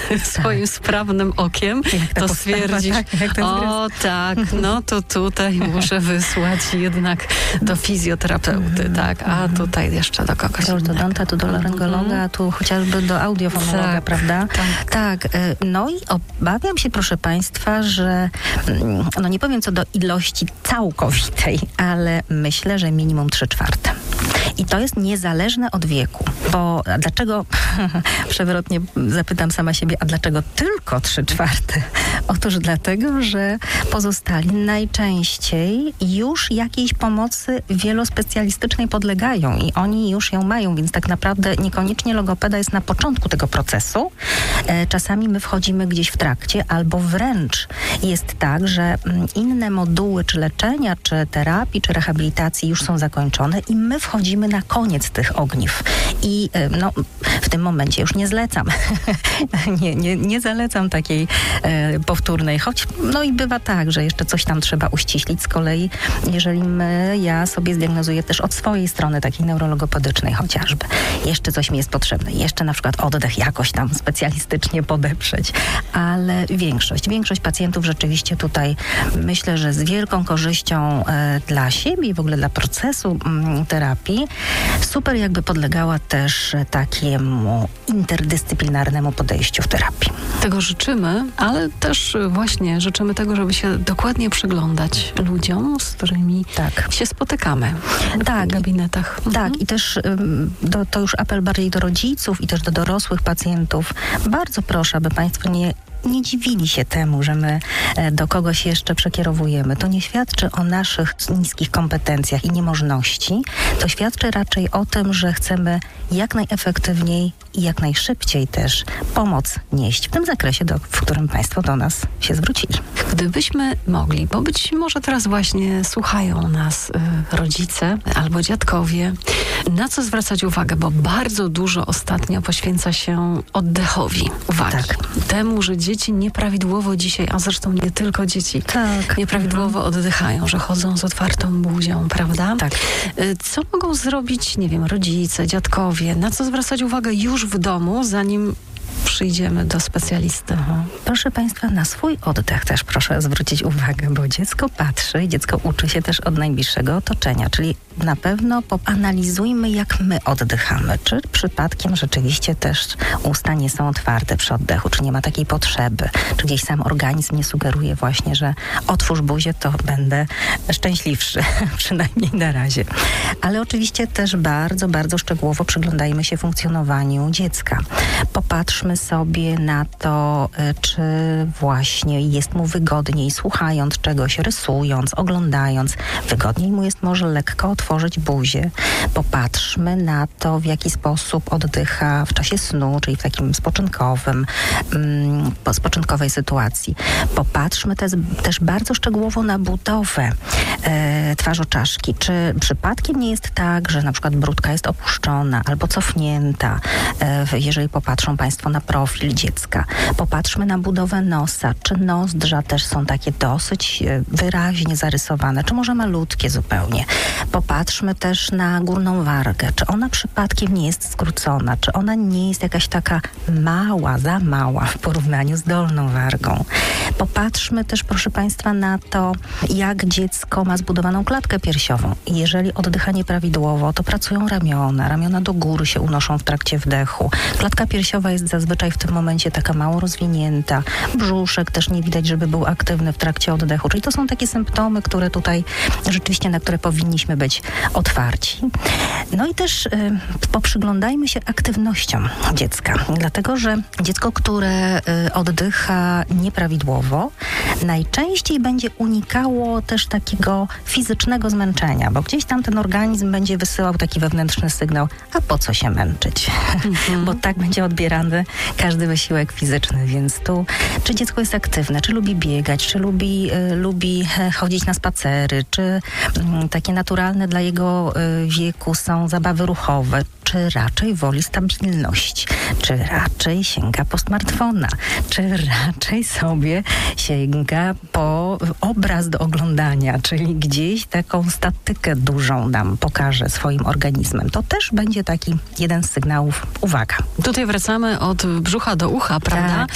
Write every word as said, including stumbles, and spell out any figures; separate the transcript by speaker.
Speaker 1: swoim sprawnym okiem, to
Speaker 2: postawa,
Speaker 1: stwierdzisz,
Speaker 2: tak, jak ten
Speaker 1: o tak, no to tutaj muszę wysłać jednak do fizjoterapeuty, mm-hmm. tak, a tutaj jeszcze do kogoś
Speaker 2: to
Speaker 1: innego.
Speaker 2: do donta, tu do laryngologa, mm-hmm. tu chociażby do audiofonologa,
Speaker 1: tak,
Speaker 2: prawda?
Speaker 1: Tak.
Speaker 2: tak. No i obawiam się, proszę Państwa, że no nie powiem co do ilości całkowitej, ale myślę, że minimum trzy czwarte. I to jest niezależne od wieku. Bo a dlaczego, przewrotnie zapytam sama siebie, a dlaczego tylko trzy czwarte? Otóż dlatego, że pozostali najczęściej już jakiejś pomocy wielospecjalistycznej podlegają i oni już ją mają, więc tak naprawdę niekoniecznie logopeda jest na początku tego procesu. E, czasami my wchodzimy gdzieś w trakcie, albo wręcz jest tak, że inne moduły czy leczenia, czy terapii, czy rehabilitacji już są zakończone i my wchodzimy na koniec tych ogniw. I no, w tym momencie już nie zlecam. nie, nie, nie zalecam takiej e, powtórnej, choć no i bywa tak, że jeszcze coś tam trzeba uściślić. Z kolei, jeżeli my, ja sobie zdiagnozuję też od swojej strony takiej neurologopedycznej chociażby, jeszcze coś mi jest potrzebne, jeszcze na przykład oddech jakoś tam specjalistycznie podeprzeć, ale większość, większość pacjentów rzeczywiście tutaj myślę, że z wielką korzyścią e, dla siebie i w ogóle dla procesu m, terapii super jakby podlegała też takiemu interdyscyplinarnemu podejściu w terapii.
Speaker 1: Tego życzymy, ale też właśnie życzymy tego, żeby się dokładnie przyglądać ludziom, z którymi tak. się spotykamy
Speaker 2: tak.
Speaker 1: w gabinetach.
Speaker 2: Tak,
Speaker 1: mhm.
Speaker 2: i też do, to już apel bardziej do rodziców i też do dorosłych pacjentów. Bardzo proszę, aby Państwo nie nie dziwili się temu, że my do kogoś jeszcze przekierowujemy. To nie świadczy o naszych niskich kompetencjach i niemożności. To świadczy raczej o tym, że chcemy jak najefektywniej i jak najszybciej też pomoc nieść w tym zakresie, do, w którym Państwo do nas się zwrócili.
Speaker 1: Gdybyśmy mogli, bo być może teraz właśnie słuchają nas y, rodzice albo dziadkowie, na co zwracać uwagę, bo bardzo dużo ostatnio poświęca się oddechowi uwagi. Tak. Temu, że dzieci nieprawidłowo dzisiaj, a zresztą nie tylko dzieci,
Speaker 2: tak.
Speaker 1: nieprawidłowo mhm. oddychają, że chodzą z otwartą buzią, prawda?
Speaker 2: Tak.
Speaker 1: Co mogą zrobić, nie wiem, rodzice, dziadkowie, na co zwracać uwagę już w domu, zanim przyjdziemy do specjalisty?
Speaker 2: Mhm. Proszę Państwa, na swój oddech też proszę zwrócić uwagę, bo dziecko patrzy i dziecko uczy się też od najbliższego otoczenia, czyli na pewno analizujmy, jak my oddychamy. Czy przypadkiem rzeczywiście też usta nie są otwarte przy oddechu, czy nie ma takiej potrzeby, czy gdzieś sam organizm nie sugeruje właśnie, że otwórz buzię, to będę szczęśliwszy, przynajmniej na razie. Ale oczywiście też bardzo, bardzo szczegółowo przyglądajmy się funkcjonowaniu dziecka. Popatrzmy sobie na to, czy właśnie jest mu wygodniej słuchając czegoś, rysując, oglądając. Wygodniej mu jest może lekko otworzyć buzię. Popatrzmy na to, w jaki sposób oddycha w czasie snu, czyli w takim spoczynkowym, mm, spoczynkowej sytuacji. Popatrzmy też, też bardzo szczegółowo na budowę e, twarzoczaszki. Czy przypadkiem nie jest tak, że na przykład bródka jest opuszczona albo cofnięta, e, jeżeli popatrzą Państwo na profil dziecka. Popatrzmy na budowę nosa. Czy nozdrza też są takie dosyć wyraźnie zarysowane, czy może malutkie zupełnie. Popatrzmy też na górną wargę. Czy ona przypadkiem nie jest skrócona? Czy ona nie jest jakaś taka mała, za mała w porównaniu z dolną wargą? Popatrzmy też, proszę Państwa, na to, jak dziecko ma zbudowaną klatkę piersiową. I jeżeli oddycha nieprawidłowo, to pracują ramiona. Ramiona do góry się unoszą w trakcie wdechu. Klatka piersiowa jest zazwyczaj w tym momencie taka mało rozwinięta. Brzuszek też nie widać, żeby był aktywny w trakcie oddechu. Czyli to są takie symptomy, które tutaj rzeczywiście, na które powinniśmy być otwarci. No i też y, poprzyglądajmy się aktywnościom dziecka. Dlatego, że dziecko, które y, oddycha nieprawidłowo, najczęściej będzie unikało też takiego fizycznego zmęczenia, bo gdzieś tam ten organizm będzie wysyłał taki wewnętrzny sygnał, a po co się męczyć? Mhm. Bo tak będzie odbierany każdy wysiłek fizyczny, więc tu czy dziecko jest aktywne, czy lubi biegać, czy lubi, y, lubi chodzić na spacery, czy y, takie naturalne dla jego y, wieku są zabawy ruchowe, czy raczej woli stabilność, czy raczej sięga po smartfona, czy raczej sobie sięga po obraz do oglądania, czyli gdzieś taką statykę dużą nam pokaże swoim organizmem. To też będzie taki jeden z sygnałów. Uwaga.
Speaker 1: Tutaj wracamy od brzucha do ucha, prawda?
Speaker 2: Tak.